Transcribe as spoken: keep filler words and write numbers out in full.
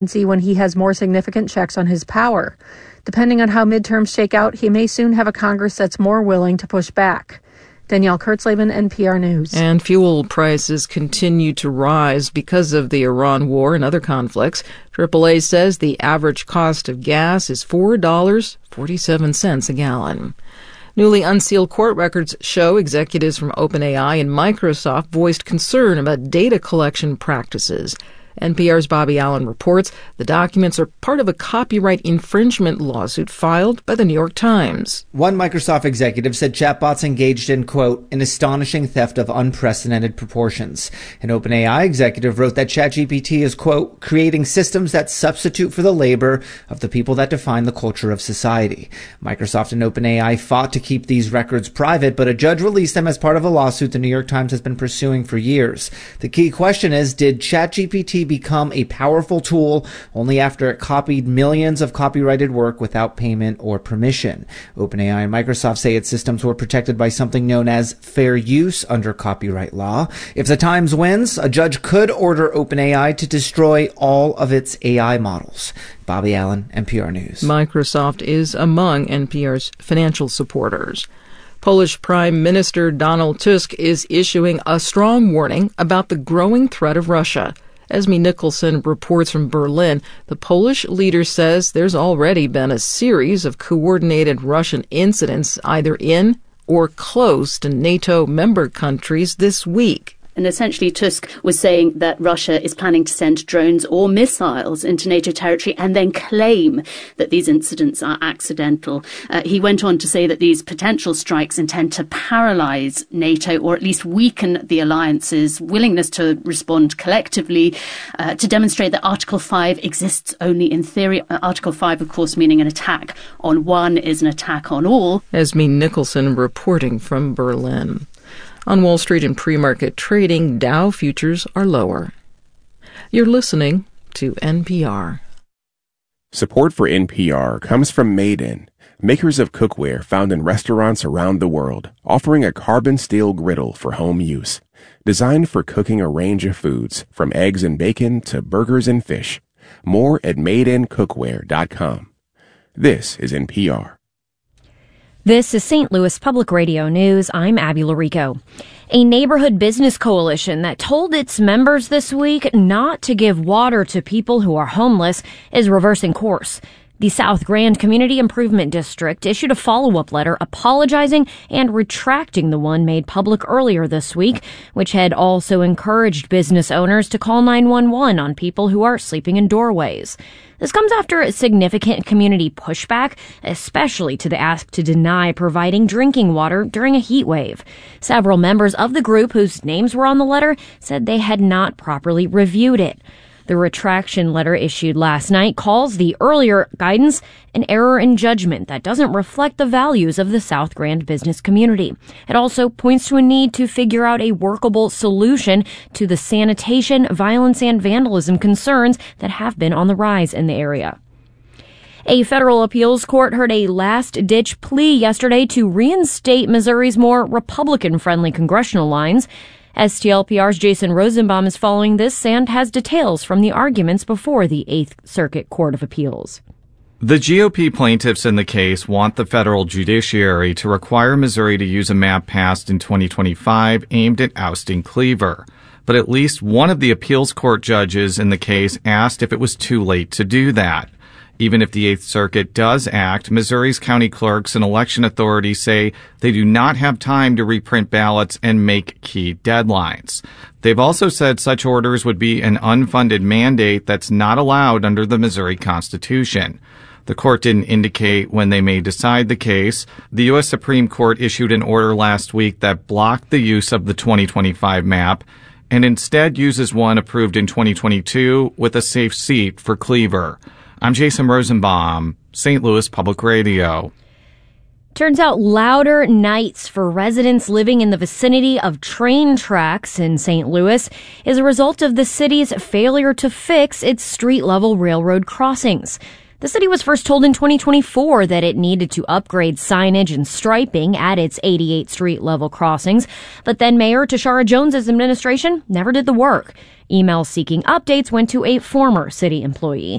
when he has more significant checks on his power. Depending on how midterms shake out, he may soon have a Congress that's more willing to push back. Danielle Kurtzleben, N P R News. And fuel prices continue to rise because of the Iran war and other conflicts. triple A says the average cost of gas is four dollars and forty-seven cents a gallon. Newly unsealed court records show executives from OpenAI and Microsoft voiced concern about data collection practices. N P R's Bobby Allen reports the documents are part of a copyright infringement lawsuit filed by the New York Times. One Microsoft executive said chatbots engaged in, quote, an astonishing theft of unprecedented proportions. An OpenAI executive wrote that ChatGPT is, quote, creating systems that substitute for the labor of the people that define the culture of society. Microsoft and OpenAI fought to keep these records private, but a judge released them as part of a lawsuit the New York Times has been pursuing for years. The key question is, did ChatGPT become a powerful tool only after it copied millions of copyrighted work without payment or permission? OpenAI and Microsoft say its systems were protected by something known as fair use under copyright law. If the Times wins, a judge could order OpenAI to destroy all of its A I models. Bobby Allen, N P R News. Microsoft is among N P R's financial supporters. Polish Prime Minister Donald Tusk is issuing a strong warning about the growing threat of Russia. Esme Nicholson reports from Berlin. The Polish leader says there's already been a series of coordinated Russian incidents either in or close to NATO member countries this week. And essentially, Tusk was saying that Russia is planning to send drones or missiles into NATO territory and then claim that these incidents are accidental. Uh, he went on to say that these potential strikes intend to paralyze NATO or at least weaken the alliance's willingness to respond collectively, uh, to demonstrate that Article five exists only in theory. Uh, Article five, of course, meaning an attack on one is an attack on all. Esme Nicholson reporting from Berlin. On Wall Street and pre-market trading, Dow futures are lower. You're listening to N P R. Support for N P R comes from Made In, makers of cookware found in restaurants around the world, offering a carbon steel griddle for home use. Designed for cooking a range of foods, from eggs and bacon to burgers and fish. More at made in cookware dot com. This is N P R. This is Saint Louis Public Radio News. I'm Abby Larico. A neighborhood business coalition that told its members this week not to give water to people who are homeless is reversing course. The South Grand Community Improvement District issued a follow-up letter apologizing and retracting the one made public earlier this week, which had also encouraged business owners to call nine one one on people who are sleeping in doorways. This comes after a significant community pushback, especially to the ask to deny providing drinking water during a heat wave. Several members of the group whose names were on the letter said they had not properly reviewed it. The retraction letter issued last night calls the earlier guidance an error in judgment that doesn't reflect the values of the South Grand business community. It also points to a need to figure out a workable solution to the sanitation, violence, and vandalism concerns that have been on the rise in the area. A federal appeals court heard a last-ditch plea yesterday to reinstate Missouri's more Republican-friendly congressional lines. S T L P R's Jason Rosenbaum is following this and has details from the arguments before the Eighth Circuit Court of Appeals. The G O P plaintiffs in the case want the federal judiciary to require Missouri to use a map passed in twenty twenty-five aimed at ousting Cleaver. But at least one of the appeals court judges in the case asked if it was too late to do that. Even if the Eighth Circuit does act, Missouri's county clerks and election authorities say they do not have time to reprint ballots and make key deadlines. They've also said such orders would be an unfunded mandate that's not allowed under the Missouri Constitution. The court didn't indicate when they may decide the case. The U S Supreme Court issued an order last week that blocked the use of the twenty twenty-five map and instead uses one approved in twenty twenty-two with a safe seat for Cleaver. I'm Jason Rosenbaum, Saint Louis Public Radio. Turns out louder nights for residents living in the vicinity of train tracks in Saint Louis is a result of the city's failure to fix its street-level railroad crossings. The city was first told in twenty twenty-four that it needed to upgrade signage and striping at its eighty-eight street-level crossings, but then Mayor Tashara Jones's administration never did the work. Emails seeking updates went to a former city employee.